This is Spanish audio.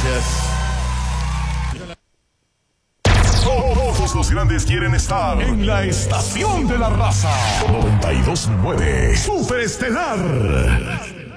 Todos los grandes quieren estar en la estación de la raza. 92.9 Superestelar.